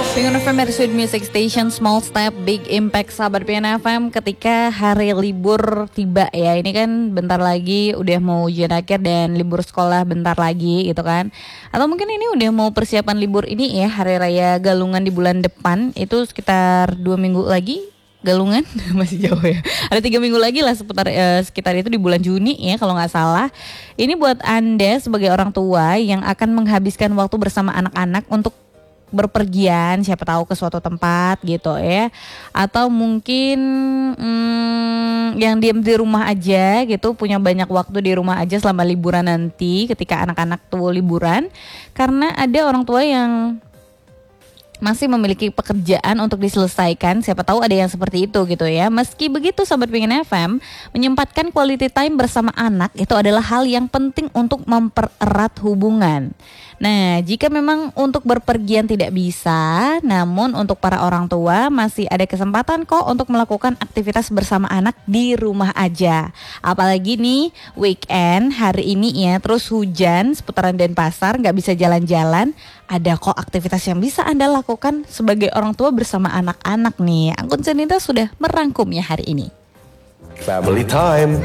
Pengen FM Sweet Music Station, Small Step Big Impact, sahabat PNFM. Ketika hari libur tiba ya, ini kan bentar lagi udah mau ujian akhir dan libur sekolah bentar lagi gitu kan. Atau mungkin ini udah mau persiapan libur ini ya, Hari Raya Galungan di bulan depan. Itu sekitar 2 minggu lagi. Galungan masih jauh ya. Ada 3 minggu lagi lah sekitar itu di bulan Juni ya kalau nggak salah. Ini buat Anda sebagai orang tua yang akan menghabiskan waktu bersama anak-anak untuk berpergian, siapa tahu ke suatu tempat gitu ya, atau mungkin yang diam di rumah aja gitu, punya banyak waktu di rumah aja selama liburan nanti ketika anak-anak tuh liburan, karena ada orang tua yang masih memiliki pekerjaan untuk diselesaikan. Siapa tahu ada yang seperti itu gitu ya. Meski begitu, sahabat Pengen FM, menyempatkan quality time bersama anak itu adalah hal yang penting untuk mempererat hubungan. Nah, jika memang untuk berpergian tidak bisa, namun untuk para orang tua masih ada kesempatan kok untuk melakukan aktivitas bersama anak di rumah aja. Apalagi nih weekend hari ini ya, terus hujan seputaran Denpasar, nggak bisa jalan-jalan. Ada kok aktivitas yang bisa Anda lakukan sebagai orang tua bersama anak-anak nih. Anggun Senita sudah merangkumnya hari ini. Family time.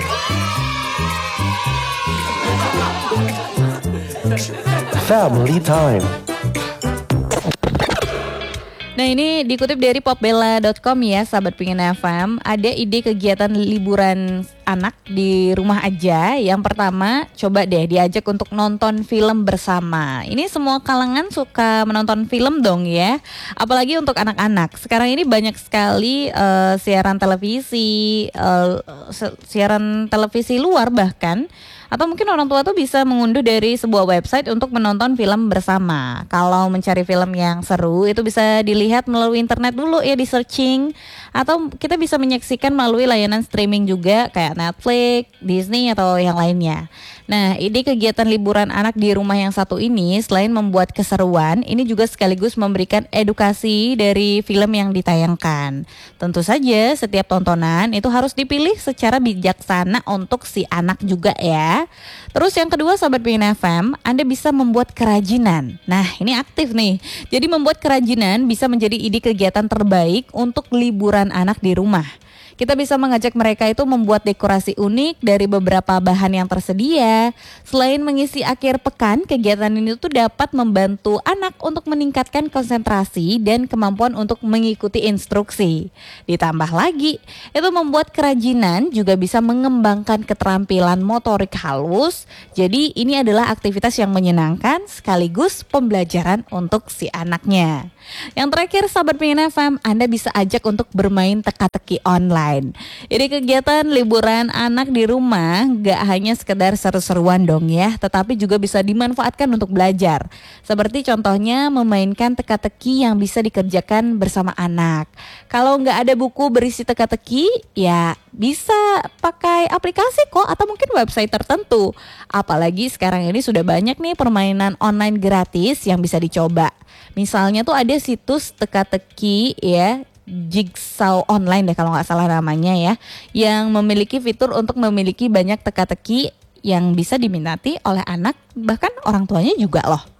Family time. Nah, ini dikutip dari popbella.com ya, sahabat Pengen FM. Ada ide kegiatan liburan anak di rumah aja. Yang pertama, coba deh diajak untuk nonton film bersama. Ini semua kalangan suka menonton film dong ya. Apalagi untuk anak-anak. Sekarang ini banyak sekali siaran televisi luar bahkan. Atau mungkin orang tua tuh bisa mengunduh dari sebuah website untuk menonton film bersama. Kalau mencari film yang seru itu bisa dilihat melalui internet dulu ya, di searching. Atau kita bisa menyaksikan melalui layanan streaming juga kayak Netflix, Disney atau yang lainnya. Nah, ide kegiatan liburan anak di rumah yang satu ini selain membuat keseruan, ini juga sekaligus memberikan edukasi dari film yang ditayangkan. Tentu saja setiap tontonan itu harus dipilih secara bijaksana untuk si anak juga ya. Terus yang kedua, sahabat Pengen FM, Anda bisa membuat kerajinan. Nah, ini aktif nih. Jadi membuat kerajinan bisa menjadi ide kegiatan terbaik untuk liburan anak di rumah. Kita bisa mengajak mereka itu membuat dekorasi unik dari beberapa bahan yang tersedia. Selain mengisi akhir pekan, kegiatan ini tuh dapat membantu anak untuk meningkatkan konsentrasi dan kemampuan untuk mengikuti instruksi. Ditambah lagi, itu membuat kerajinan juga bisa mengembangkan keterampilan motorik halus. Jadi ini adalah aktivitas yang menyenangkan sekaligus pembelajaran untuk si anaknya. Yang terakhir, sahabat Pengen FM, Anda bisa ajak untuk bermain teka-teki online. Jadi kegiatan liburan anak di rumah gak hanya sekedar seru-seruan dong ya, tetapi juga bisa dimanfaatkan untuk belajar. Seperti contohnya memainkan teka-teki yang bisa dikerjakan bersama anak. Kalau gak ada buku berisi teka-teki, ya bisa pakai aplikasi kok, atau mungkin website tertentu. Apalagi sekarang ini sudah banyak nih permainan online gratis yang bisa dicoba. Misalnya tuh ada situs teka-teki ya, Jigsaw online deh kalau nggak salah namanya ya, yang memiliki fitur untuk memiliki banyak teka-teki yang bisa diminati oleh anak, bahkan orang tuanya juga loh.